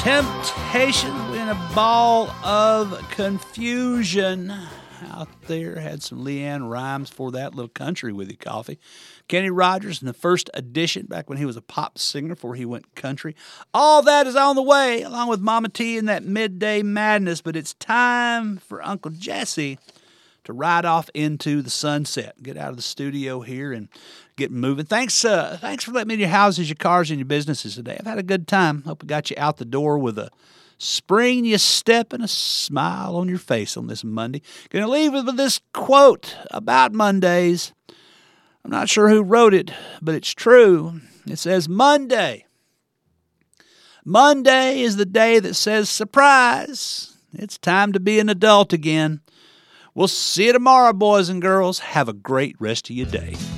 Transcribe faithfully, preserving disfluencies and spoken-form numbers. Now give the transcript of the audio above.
Temptations in a ball of confusion out there. Had some Leanne Rimes for that. Little country with you, coffee. Kenny Rogers in the first edition, back when he was a pop singer before he went country. All that is on the way, along with Mama T and that midday madness. But it's time for Uncle Jesse to ride off into the sunset. Get out of the studio here and get moving. Thanks uh, thanks for letting me in your houses, your cars, and your businesses today. I've had a good time. Hope I got you out the door with a spring you step and a smile on your face on this Monday. Going to leave with this quote about Mondays. I'm not sure who wrote it, but it's true. It says, Monday. Monday is the day that says, surprise, it's time to be an adult again. We'll see you tomorrow, boys and girls. Have a great rest of your day.